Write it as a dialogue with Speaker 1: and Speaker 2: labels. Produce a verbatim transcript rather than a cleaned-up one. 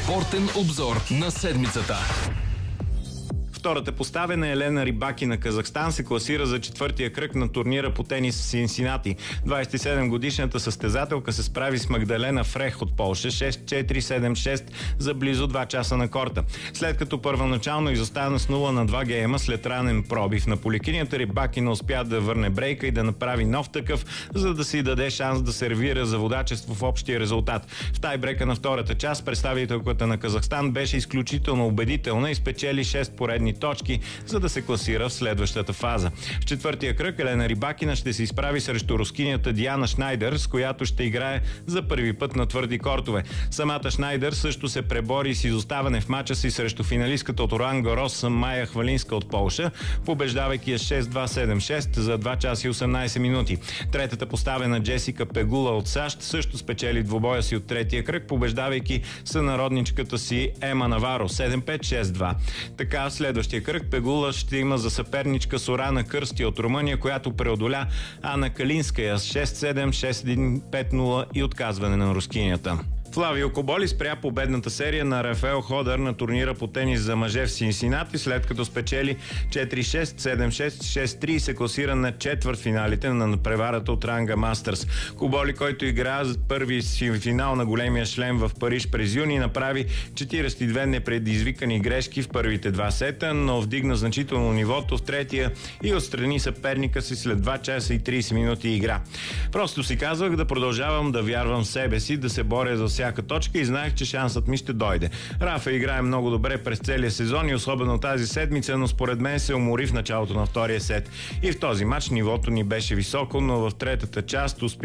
Speaker 1: Спортен обзор на седмицата.
Speaker 2: Втората поставена Елена Рибакина, Казахстан, се класира за четвъртия кръг на турнира по тенис в Синсинати. двадесет и седем годишната състезателка се справи с Магдалена Фрех от Полша шест четири седем шест за близо два часа на корта. След като първоначално изостана с нула на два гейма след ранен пробив на поликинията, Рибакина успя да върне брейка и да направи нов такъв, за да си даде шанс да сервира за водачество в общия резултат. В тайбрека на втората част представителката на Казахстан беше изключително убедителна и спечели шест поредни точки, за да се класира в следващата фаза. В четвъртия кръг Елена Рибакина ще се изправи срещу рускинята Диана Шнайдер, с която ще играе за първи път на твърди кортове. Самата Шнайдер също се пребори с изоставане в мача си срещу финалистката от Ролан Гарос Майя Хвалинска от Полша, побеждавайки я шест два седем шест за два часа и осемнадесет минути. Третата поставена Джесика Пегула от САЩ също спечели двубоя си от третия кръг, побеждавайки сънародничката си Ема Наваро седем пет шест два. Така, в следващия кръг Пегула ще има за съперничка Сорана Кърсти от Румъния, която преодоля Ана Калинская с шест седем шест един пет нула и отказване на рускинята. Флавио Коболи спря победната серия на Рафаел Ходър на турнира по тенис за мъже в Синсинати, след като спечели четири шест седем шест шест три и се класира на четвъртфиналите на преварата от ранга Мастърс. Коболи, който игра за първи финал на големия шлем в Париж през юни, направи четиридесет и две непредизвикани грешки в първите два сета, но вдигна значително нивото в третия и отстрани съперника си след два часа и тридесет минути игра. Просто си казвах да продължавам да вярвам в себе си, да се боря за всяка точка и знаех, че шансът ми ще дойде. Рафа играе много добре през целия сезон и особено тази седмица, но според мен се умори в началото на втория сет. И в този матч нивото ни беше високо, но в третата част успя